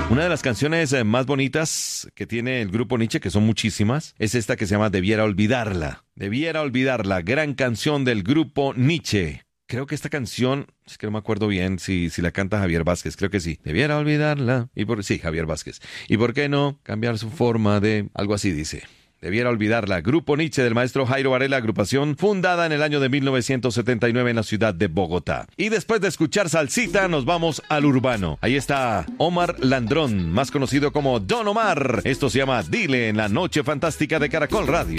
Una de las canciones más bonitas que tiene el grupo Nietzsche, que son muchísimas, es esta que se llama Debiera Olvidarla. Debiera Olvidarla, gran canción del grupo Nietzsche. Creo que esta canción, es que no me acuerdo bien si la canta Javier Vázquez, creo que sí. Debiera olvidarla. Sí, Javier Vázquez. ¿Y por qué no cambiar su forma de...? Algo así dice. Debiera olvidarla. Grupo Nietzsche del maestro Jairo Varela, agrupación fundada en el año de 1979 en la ciudad de Bogotá. Y después de escuchar salsita, nos vamos al urbano. Ahí está Omar Landrón, más conocido como Don Omar. Esto se llama Dile en la Noche Fantástica de Caracol Radio.